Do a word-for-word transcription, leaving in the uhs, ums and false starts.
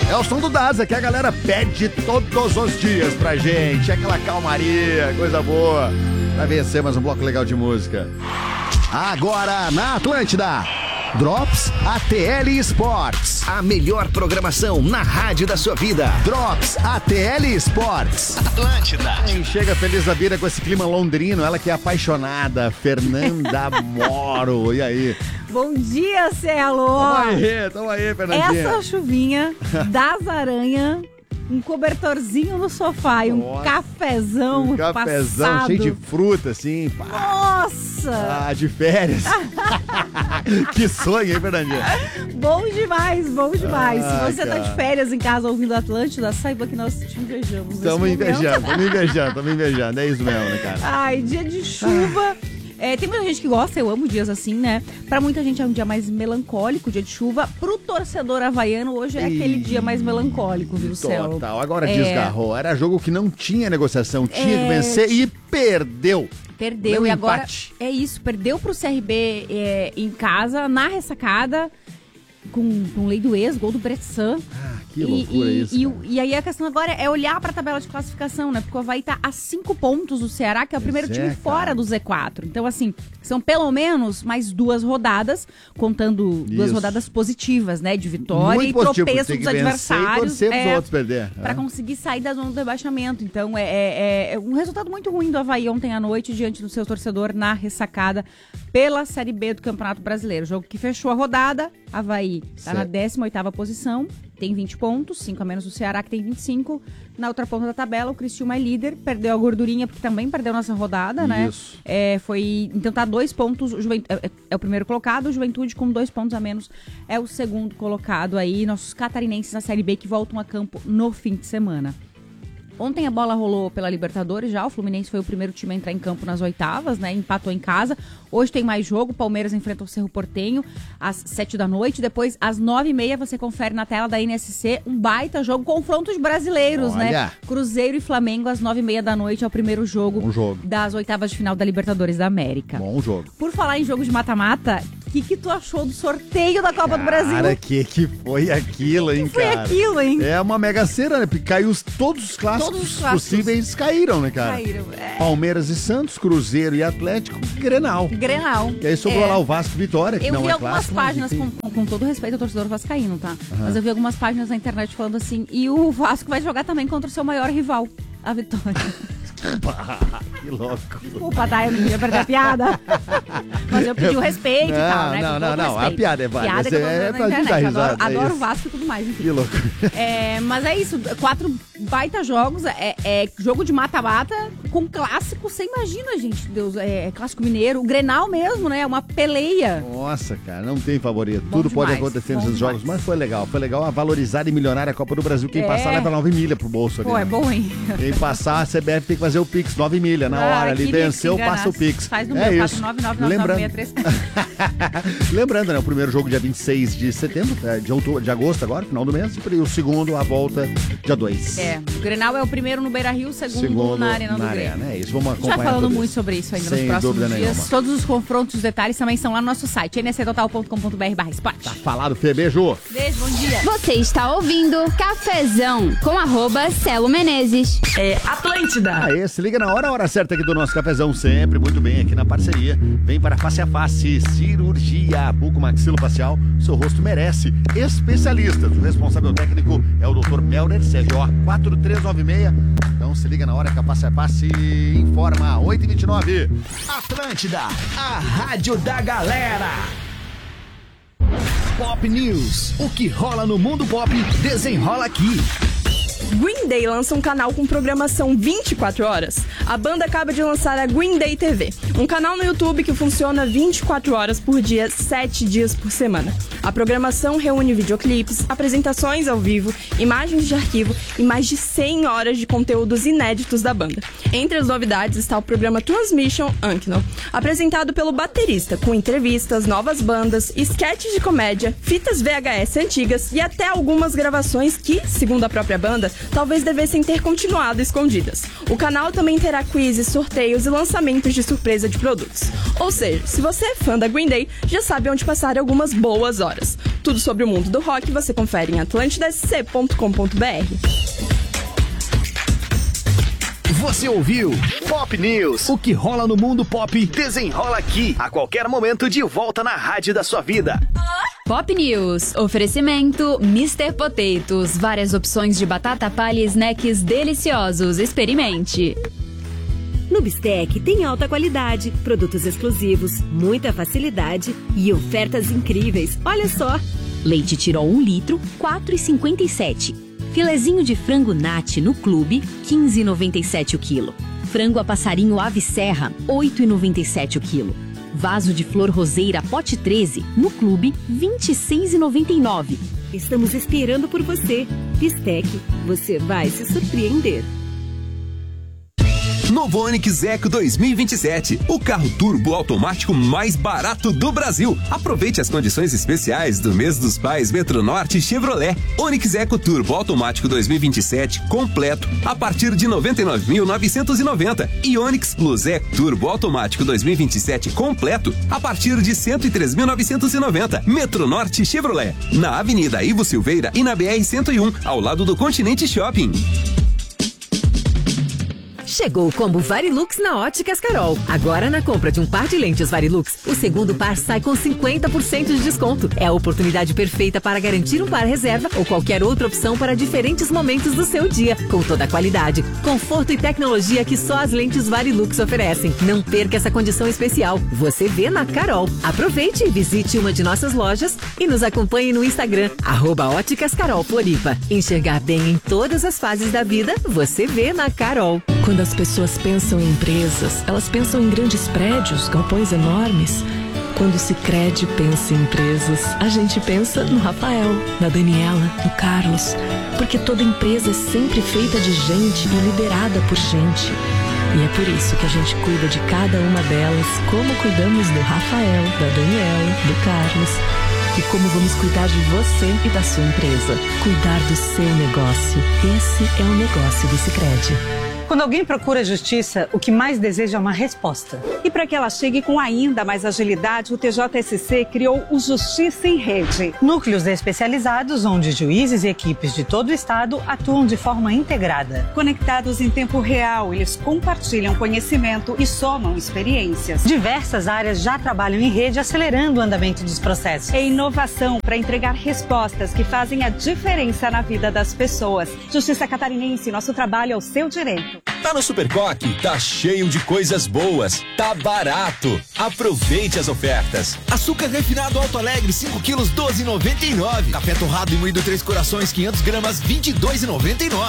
É o som do Daza, que a galera pede todos os dias pra gente. Aquela calmaria, coisa boa. Vai vencer mais um bloco legal de música. Agora na Atlântida, Drops A T L Sports. A melhor programação na rádio da sua vida. Drops A T L Sports. Atlântida. Quem chega feliz da vida com esse clima londrino, ela que é apaixonada, Fernanda Moro. E aí? Bom dia, Celo. Tamo aí, tamo aí, Fernandinha. Essa chuvinha das aranhas, um cobertorzinho no sofá e um Nossa, cafezão Um cafezão passado. cheio de fruta, assim. Pá. Nossa! Ah, de férias. Que sonho, hein, Fernandinha? Bom demais, bom demais. Ah, Se você cara. tá de férias em casa ouvindo Atlântida, saiba que nós te invejamos. nesse Tamo momento. invejando, tamo invejando, tamo invejando. É isso mesmo, né, cara? Ai, dia de chuva. É, tem muita gente que gosta, eu amo dias assim, né? Pra muita gente é um dia mais melancólico, dia de chuva. Pro torcedor havaiano, hoje é Ih, aquele dia mais melancólico, viu, Céu? Total, agora É. desgarrou. Era jogo que não tinha negociação, tinha É. que vencer e perdeu. Perdeu, Deu e agora empate. é isso, perdeu pro C R B é, em casa, na ressacada, com, com lei do ex, gol do Bressan. Ah, que loucura e, isso. E, cara. e aí a questão agora é olhar pra tabela de classificação, né? Porque o Avaí tá a cinco pontos do Ceará, que é o primeiro Pois é, time fora cara. do Z quatro. Então, assim, são pelo menos mais duas rodadas, contando duas Isso. rodadas positivas, né? De vitória Muito e positivo, tropeço tem que dos vencer adversários. e torcer pros é, outros perder. Pra É. conseguir sair da zona do rebaixamento. Então, é, é- é um resultado muito ruim do Avaí ontem à noite, diante do seu torcedor na ressacada pela Série B do Campeonato Brasileiro. Jogo que fechou a rodada, Avaí tá na Certo. décima oitava posição, tem vinte pontos, cinco a menos do Ceará, que tem vinte e cinco. Na outra ponta da tabela, o Criciúma é líder, perdeu a gordurinha, porque também perdeu nossa rodada, né? Isso. É, foi, então tá dois pontos, o Juventude, é, é o primeiro colocado, o Juventude com dois pontos a menos é o segundo colocado aí, nossos catarinenses na Série B que voltam a campo no fim de semana. Ontem a bola rolou pela Libertadores já, o Fluminense foi o primeiro time a entrar em campo nas oitavas, né? Empatou em casa. Hoje tem mais jogo, o Palmeiras enfrenta o Cerro Porteño às sete da noite. Depois, às nove e meia, você confere na tela da N S C um baita jogo, confrontos brasileiros, Olha. né? Cruzeiro e Flamengo às nove e meia da noite é o primeiro jogo, Bom jogo. das oitavas de final da Libertadores da América. Bom jogo. Por falar em jogo de mata-mata, o que, que tu achou do sorteio da Copa do Brasil? Cara, que que foi aquilo, hein, que foi cara? aquilo, hein? É uma mega cena, né? Porque caiu os, todos os clássicos, Todos os clássicos. possíveis caíram, né, cara? Caíram, é. Palmeiras e Santos, Cruzeiro e Atlético, Grenal. Grenal. E aí sobrou É. lá o Vasco e Vitória, que Eu não vi é algumas clássico, mas páginas, enfim. com, com, com todo respeito ao torcedor vascaíno, tá? Mas eu vi algumas páginas na internet falando assim, e o Vasco vai jogar também contra o seu maior rival, a Vitória. Que louco. Desculpa, tá? Eu não queria perder a piada. Mas eu pedi o respeito e tal, Não, né? não, Com não, todo não, a respeito. piada é válida, Piada que eu tô é fazendo pra na gente dar internet. Adoro, risada, é adoro o isso. Vasco e tudo mais, enfim. Que louco. É, mas é isso, quatro baita jogos, é, é jogo de mata-mata com clássico, você imagina, gente, Deus, é, é clássico mineiro, o Grenal mesmo, né, uma peleia. Nossa, cara, não tem favorito. Bom Tudo pode demais, acontecer bom nesses demais. jogos, mas foi legal. Foi legal a valorizar e milionar a Copa do Brasil. Quem É. passar leva nove milha pro bolso ali. Pô, né? é bom, hein? Quem passar, a C B F tem que fazer o Pix, nove milha na Ah, hora ali. queria que Venceu, se passa o enganasse. Pix. Faz no é meu, isso. quatro nove nove nove nove seis três. Lembrando, né, o primeiro jogo dia vinte e seis de setembro, é, de, outubro, de agosto agora, final do mês, e o segundo, a volta, dia dois. É, o Grenal é o primeiro no Beira-Rio, o segundo, Segundo na Arena do na Grêmio. Arena, é isso. Vamos A gente acompanhar vai falando tudo muito isso. sobre isso ainda Sem nos próximos dúvida dias. nenhuma. Todos os confrontos, os detalhes também estão lá no nosso site, n s total ponto com ponto b r barra esporte. Falado, Fê, beijo. Beijo, bom dia. Você está ouvindo Cafezão com arroba Celo Menezes. É Atlântida. Aê, se liga na hora, a hora certa aqui do nosso cafezão, sempre muito bem aqui na parceria. Vem para Face a Face, cirurgia bucomaxilofacial, seu rosto merece. Especialistas, o responsável técnico é o doutor Melner, C G O quatro três nove seis. Então se liga na hora que a Face a Face informa, oito e vinte e nove. Atlântida, a rádio da galera. Pop News. O que rola no mundo pop, desenrola aqui. Green Day lança um canal com programação vinte e quatro horas. A banda acaba de lançar a Green Day T V, um canal no YouTube que funciona vinte e quatro horas por dia, sete dias por semana. A programação reúne videoclipes, apresentações ao vivo, imagens de arquivo e mais de cem horas de conteúdos inéditos da banda. Entre as novidades está o programa Transmission Unknown, apresentado pelo baterista, com entrevistas, novas bandas, esquetes de comédia, fitas V H S antigas e até algumas gravações que, segundo a própria banda, temporada talvez devessem ter continuado escondidas. O canal também terá quizzes, sorteios e lançamentos de surpresa de produtos. Ou seja, se você é fã da Green Day, já sabe onde passar algumas boas horas. Tudo sobre o mundo do rock você confere em atlântida s c ponto com ponto b r. Você ouviu Pop News. O que rola no mundo pop desenrola aqui. A qualquer momento de volta na rádio da sua vida. Pop News. Oferecimento mister Potatoes. Várias opções de batata palha e snacks deliciosos. Experimente. No Bistec tem alta qualidade, produtos exclusivos, muita facilidade e ofertas incríveis. Olha só. Leite Tirol um litro, quatro reais e cinquenta e sete centavos. Filezinho de frango Nati no Clube, quinze reais e noventa e sete centavos o quilo. Frango a passarinho Ave Serra, oito reais e noventa e sete centavos o quilo. Vaso de flor roseira pote treze, no Clube, vinte e seis reais e noventa e nove centavos. Estamos esperando por você. Bistec, você vai se surpreender. Novo Onix Eco dois mil e vinte e sete, o carro turbo automático mais barato do Brasil. Aproveite as condições especiais do mês dos pais Metronorte Chevrolet. Onix Eco Turbo Automático dois mil e vinte e sete completo a partir de noventa e nove mil novecentos e noventa e Onix Plus Eco Turbo Automático dois mil e vinte e sete completo a partir de cento e três mil novecentos e noventa. Metronorte Chevrolet, na Avenida Ivo Silveira e na B R cento e um, ao lado do Continente Shopping. Chegou o combo Varilux na Óticas Carol. Agora, na compra de um par de lentes Varilux, o segundo par sai com cinquenta por cento de desconto. É a oportunidade perfeita para garantir um par reserva ou qualquer outra opção para diferentes momentos do seu dia, com toda a qualidade, conforto e tecnologia que só as lentes Varilux oferecem. Não perca essa condição especial. Você vê na Carol. Aproveite e visite uma de nossas lojas e nos acompanhe no Instagram, arroba Óticas Carol Floripa. Enxergar bem em todas as fases da vida, você vê na Carol. Quando as pessoas pensam em empresas, elas pensam em grandes prédios, galpões enormes. Quando o Sicredi pensa em empresas, a gente pensa no Rafael, na Daniela, no Carlos. Porque toda empresa é sempre feita de gente e liderada por gente. E é por isso que a gente cuida de cada uma delas, como cuidamos do Rafael, da Daniela, do Carlos. E como vamos cuidar de você e da sua empresa. Cuidar do seu negócio. Esse é o negócio do Sicredi. Quando alguém procura justiça, o que mais deseja é uma resposta. E para que ela chegue com ainda mais agilidade, o T J S C criou o Justiça em Rede. Núcleos especializados onde juízes e equipes de todo o estado atuam de forma integrada. Conectados em tempo real, eles compartilham conhecimento e somam experiências. Diversas áreas já trabalham em rede, acelerando o andamento dos processos. É inovação para entregar respostas que fazem a diferença na vida das pessoas. Justiça Catarinense, nosso trabalho é o seu direito. Tá no Supercoque, tá cheio de coisas boas, tá barato. Aproveite as ofertas. Açúcar refinado Alto Alegre, cinco quilos, doze reais e noventa e nove. Café torrado e moído Três Corações, quinhentas gramas, vinte e dois reais e noventa e nove.